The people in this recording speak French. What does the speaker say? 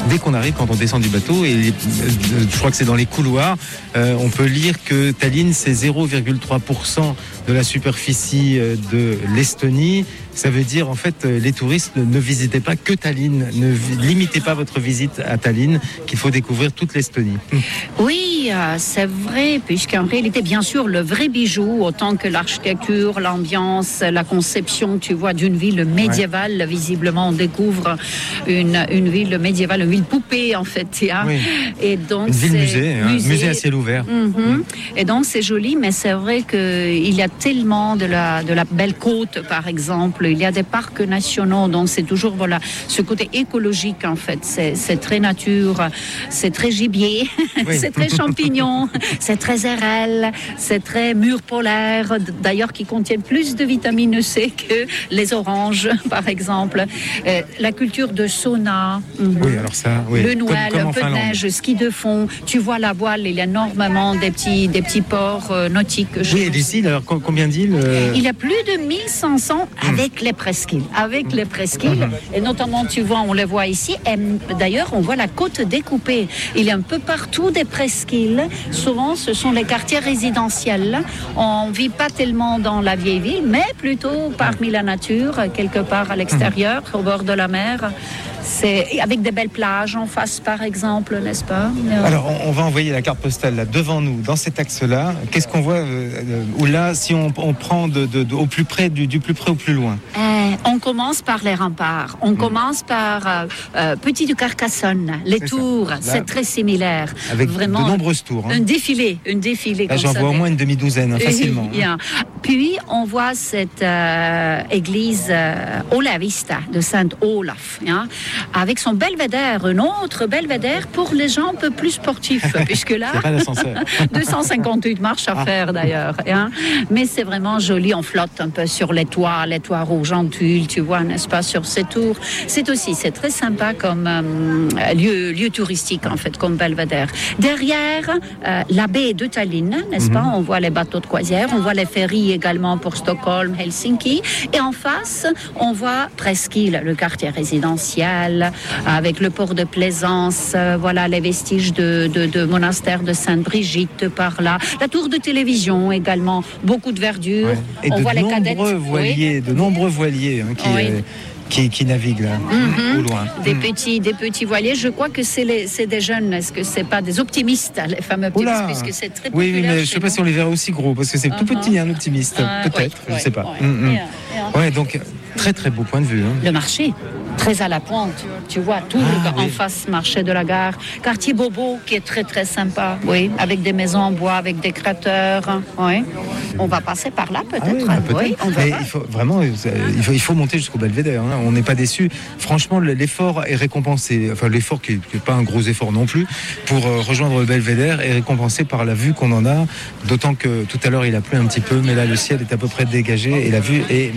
dès qu'on arrive, quand on descend du bateau, et je crois que c'est dans les couloirs, on peut lire que Tallinn, c'est 0,3% de la superficie de l'Estonie. Ça veut dire, en fait, les touristes ne visitez pas que Tallinn, ne limitez pas votre visite à Tallinn, qu'il faut découvrir toute l'Estonie. Oui, c'est vrai, puisqu'en réalité, bien sûr, le vrai bijou, autant que l'architecture, l'ambiance, la conception, tu vois, d'une ville médiévale, ouais. Visiblement, on découvre une ville médiévale, une ville poupée, en fait. Hein. Oui. Et donc, une ville musée, un musée à ciel ouvert. Et donc, c'est joli, mais c'est vrai qu'il y a tellement de la belle côte, par exemple. Il y a des parcs nationaux, donc c'est toujours ce côté écologique, en fait. C'est très nature, c'est très gibier, oui. C'est très champignons, c'est très RL, c'est très murs polaires, d'ailleurs qui contiennent plus de vitamine C que les oranges, par exemple. La culture de sauna, oui, alors ça, oui. Le Noël, un peu de neige, ski de fond. Tu vois la voile, il y a énormément des petits ports nautiques. Oui, et des îles, alors combien d'îles Il y a plus de 1500 avec les presqu'îles. Avec les presqu'îles, et notamment, tu vois, on les voit ici, et d'ailleurs, on voit la côte découpée. Il y a un peu partout des presqu'îles. Souvent, ce sont les quartiers résidentiels. On ne vit pas tellement dans la vieille ville, mais plutôt parmi la nature, quelque part à l'extérieur, au bord de la mer. C'est avec des belles plages en face, par exemple, n'est-ce pas? Alors, on va envoyer la carte postale là devant nous, dans cet axe-là. Qu'est-ce qu'on voit où là, si on prend au plus près, du plus près au plus loin? On commence par les remparts. On commence par Petit de Carcassonne, les tours. C'est très similaire. Avec vraiment, de nombreuses tours. Hein. Un défilé. Là, j'en vois au moins une demi-douzaine, facilement. Hein. Puis, on voit cette église Olavista de Saint-Olaf, hein, avec son belvédère, un autre belvédère pour les gens un peu plus sportifs, puisque là, 258 marches à faire d'ailleurs. Hein. Mais c'est vraiment joli, on flotte un peu sur les toits rouges en tulle, tu vois, n'est-ce pas, sur ces tours. C'est très sympa comme lieu touristique, en fait, comme belvédère. Derrière, la baie de Tallinn, n'est-ce pas, on voit les bateaux de croisière, on voit les ferries également pour Stockholm, Helsinki, et en face, on voit Presqu'île, le quartier résidentiel, avec le port de Plaisance, voilà les vestiges de monastère de Sainte-Brigitte par là, la tour de télévision également, beaucoup de verdure. Ouais. Et on voit les cadettes. De nombreux voiliers qui naviguent là, au loin. Des petits voiliers. Je crois que c'est des jeunes. Est-ce que c'est pas des optimistes, les fameux optimistes, puisque c'est très populaire. Oui, mais je ne sais pas si on les verrait aussi gros, parce que c'est tout petit, un optimiste. Peut-être, je ne sais pas. Ouais, donc très très beau point de vue. Hein. Le marché. Très à la pointe, tu vois, tout en face, marché de la gare. Quartier Bobo, qui est très très sympa, oui, avec des maisons en bois, avec des cratères, oui. On va passer par là peut-être. Peut-être. On va il faut monter jusqu'au belvédère. Hein. On n'est pas déçus. Franchement, l'effort est récompensé. Enfin, l'effort qui n'est pas un gros effort non plus pour rejoindre le belvédère est récompensé par la vue qu'on en a. D'autant que tout à l'heure il a plu un petit peu, mais là le ciel est à peu près dégagé et la vue est